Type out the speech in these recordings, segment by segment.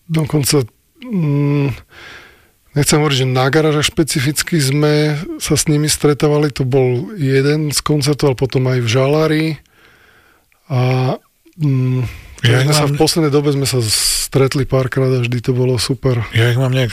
dokonca nechcem hovoriť, že na garážach špecificky sme sa s nimi stretávali, to bol jeden z koncertov, ale potom aj v Žalári a v poslednej dobe sme sa stretli párkrát a vždy to bolo super. Ja ich mám nejak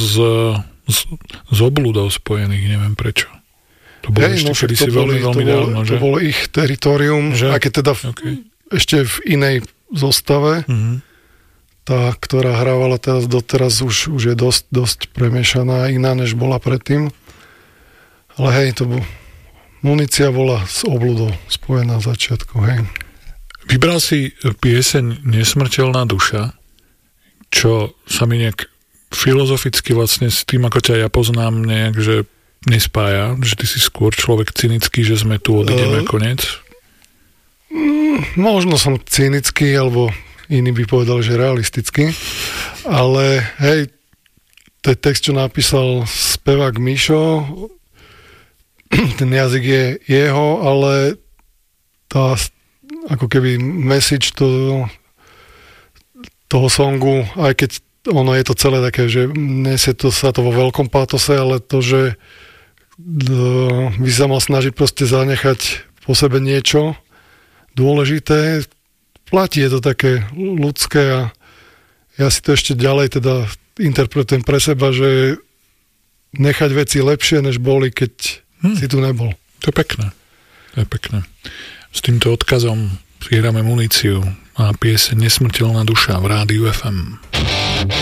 z oblúdov spojených, neviem prečo. To bolo ešte kedysi veľmi dávno, že? To bolo ich teritorium, aj keď teda ešte v inej zostave, tá, ktorá hrávala teraz doteraz, už je dosť premiešaná, iná, než bola predtým. Ale hej, munícia bola s oblúdou spojená v začiatku, hej. Vybral si pieseň Nesmrteľná duša, čo sa mi nejak filozoficky vlastne s tým, ako ťa ja poznám, nejak, že nespája, že ty si skôr človek cynický, že sme tu odideme koniec? Možno som cynický, alebo iní by povedali, že realistický, ale hej, ten text, čo napísal spevák Mišo, ten jazyk je jeho, ale tá ako keby message toho songu, aj keď ono je to celé také, že nesie to sa to vo veľkom pátose, ale to, že by sa mal snažiť proste zanechať po sebe niečo dôležité, platí, je to také ľudské a ja si to ešte ďalej teda interpretujem pre seba, že nechať veci lepšie, než boli, keď si tu nebol. To je pekné. To je pekné. S týmto odkazom prihráme muníciu a pieseň Nesmrteľná duša v Rádiu FM.